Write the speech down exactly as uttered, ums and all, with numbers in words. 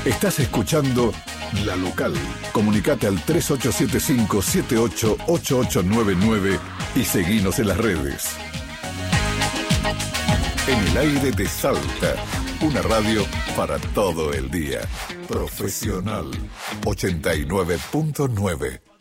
Estás escuchando La Local. Comunicate al tres ocho siete cinco, siete ocho ocho ocho nueve nueve y seguinos en las redes. En el aire de Salta, una radio para todo el día. Profesional ochenta y nueve punto nueve.